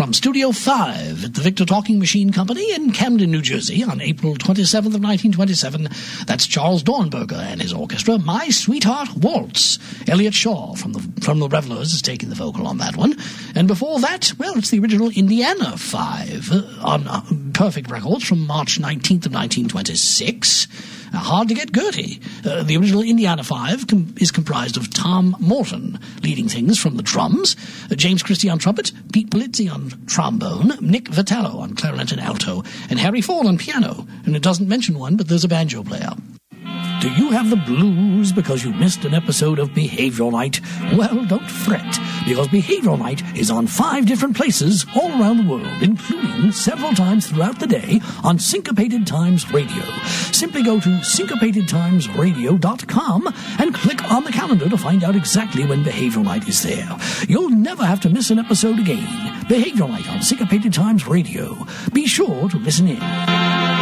from Studio 5 at the Victor Talking Machine Company in Camden, New Jersey on April 27th of 1927. That's Charles Dornberger and his orchestra, My Sweetheart Waltz. Elliot Shaw from the Revelers is taking the vocal on that one. And before that, well, it's the original Indiana 5 on Perfect Records from March 19th of 1926. Hard to get Gertie. The original Indiana 5 is comprised of Tom Morton leading things from the drums, James Christie on trumpet, Pete Polizzi on trombone, Nick Vitello on clarinet and alto, and Harry Ford on piano. And it doesn't mention one, but there's a banjo player. Do you have the blues because you missed an episode of Behavioral Night? Well, don't fret, because Behavioral Night is on 5 different places all around the world, including several times throughout the day on Syncopated Times Radio. Simply go to syncopatedtimesradio.com and click on the calendar to find out exactly when Behavioral Night is there. You'll never have to miss an episode again. Behavioral Night on Syncopated Times Radio. Be sure to listen in.